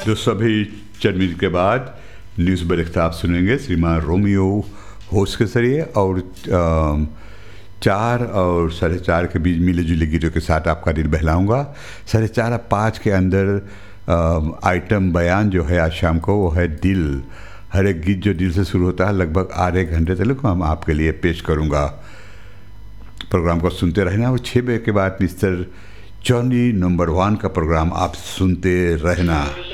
तो सभी चंद मिनट के बाद न्यूज़ ब्रेक आप सुनेंगे श्रीमान रोमियो होस्ट के जरिए, और 4 और 4:30 के बीच मिले जुले गीतों के साथ आपका दिल बहलाऊंगा। 4:30 और 5 के अंदर आइटम बयान जो है आज शाम को वो है दिल। हर एक गीत जो दिल से शुरू होता है लगभग आधे घंटे तक हम आपके लिए पेश करूँगा। प्रोग्राम को सुनते रहना और 6 बजे के बाद मिस्टर जॉनी नंबर 1 का प्रोग्राम आप सुनते रहना।